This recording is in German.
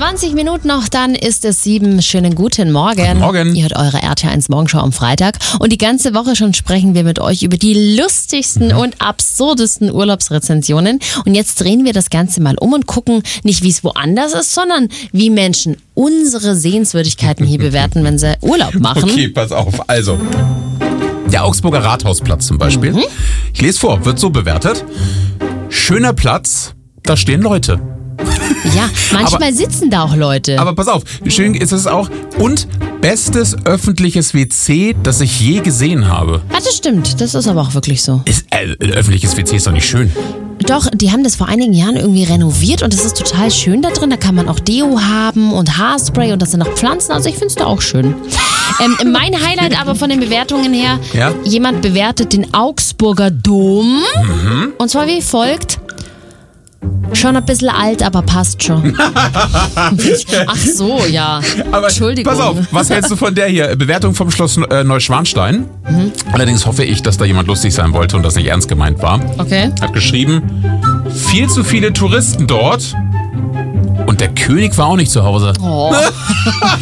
20 Minuten noch, dann ist es 7. Schönen guten Morgen. Guten Morgen. Ihr hört eure RTL1 Morgenschau am Freitag. Und die ganze Woche schon sprechen wir mit euch über die lustigsten und absurdesten Urlaubsrezensionen. Und jetzt drehen wir das Ganze mal um und gucken nicht, wie es woanders ist, sondern wie Menschen unsere Sehenswürdigkeiten hier bewerten, wenn sie Urlaub machen. Okay, pass auf. Also, der Augsburger Rathausplatz zum Beispiel. Ich lese vor, wird so bewertet. Schöner Platz, da stehen Leute. Ja, manchmal sitzen da auch Leute. Aber pass auf, schön ist es auch. Und bestes öffentliches WC, das ich je gesehen habe. Ja, das stimmt. Das ist aber auch wirklich so. Ein öffentliches WC ist doch nicht schön. Doch, die haben das vor einigen Jahren irgendwie renoviert und es ist total schön da drin. Da kann man auch Deo haben und Haarspray und das sind auch Pflanzen. Also ich finde es da auch schön. Mein Highlight aber von den Bewertungen her, Ja? jemand bewertet den Augsburger Dom und zwar wie folgt. Schon ein bisschen alt, aber passt schon. Ach so, ja. Aber Entschuldigung. pass auf, was hältst du von der hier? Bewertung vom Schloss Neuschwanstein. Allerdings hoffe ich, dass da jemand lustig sein wollte und das nicht ernst gemeint war. Okay. Hat geschrieben, viel zu viele Touristen dort und der König war auch nicht zu Hause. Oh.